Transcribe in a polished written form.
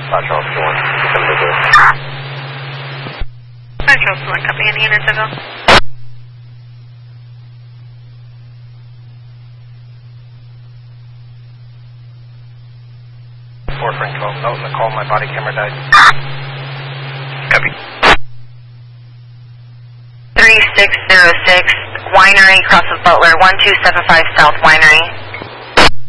Charles 1. Charles 1, copy. Any units ago? Frank 12. Note in the call, my body camera died. Copy. 3606, Winery, cross of Butler, 1275 South Winery.